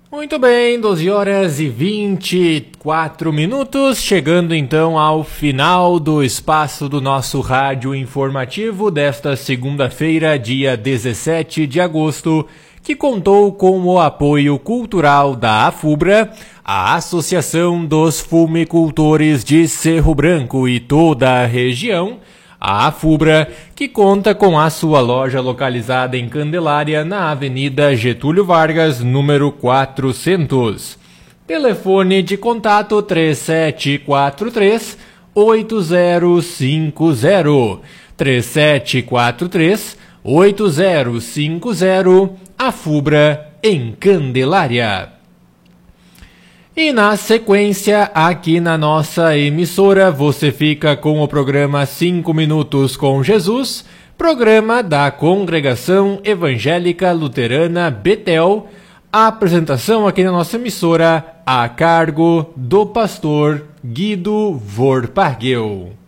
Muito bem, 12 horas e 24 minutos, chegando então ao final do espaço do nosso rádio informativo desta segunda-feira, dia 17 de agosto, que contou com o apoio cultural da AFUBRA, a Associação dos Fumicultores de Cerro Branco e toda a região, a AFUBRA, que conta com a sua loja localizada em Candelária, na Avenida Getúlio Vargas, número 400. Telefone de contato 3743-8050. 3743-8050, AFUBRA em Candelária. E na sequência, aqui na nossa emissora, você fica com o programa 5 Minutos com Jesus, programa da Congregação Evangélica Luterana Betel, a apresentação aqui na nossa emissora a cargo do pastor Guido Vorpagel.